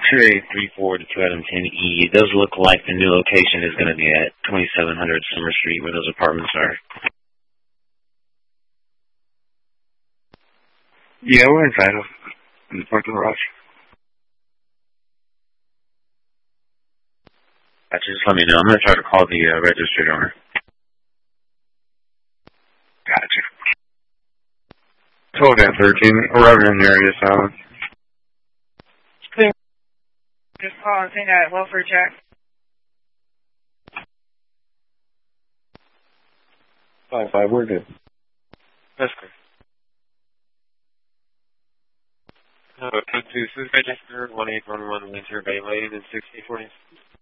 2A34 to 210E. It does look like the new location is going to be at 2700 Summer Street, where those apartments are. Yeah, we're inside of in the parking garage. Gotcha, just let me know. I'm going to try to call the registered owner. Gotcha. 12 and 13, arriving in the area, so. Clear. Just calling, saying that welfare check. 5-5, we're good. That's good. Code 2, Food Register, 1811 Winter Bay Lane in 6040.